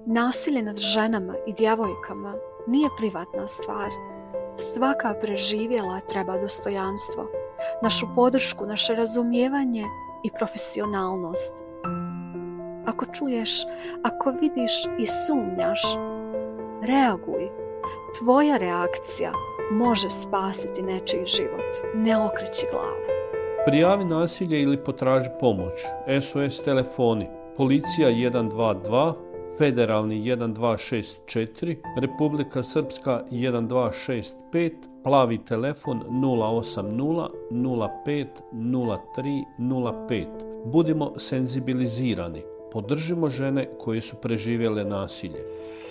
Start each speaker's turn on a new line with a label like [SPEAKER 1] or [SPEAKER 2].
[SPEAKER 1] Nasilje nad ženama i djevojkama nije privatna stvar. Svaka preživjela treba dostojanstvo, našu podršku, naše razumijevanje i profesionalnost. Ako čuješ, ako vidiš i sumnjaš, reaguj. Tvoja reakcija može spasiti nečiji život. Ne okreći glavu.
[SPEAKER 2] Prijavi nasilje ili potraži pomoć. SOS telefoni. Policija 122, Federalni 1264, Republika Srpska 1265, plavi telefon 080 05 03 05. Budimo senzibilizirani. Podržimo žene koje su preživjele nasilje.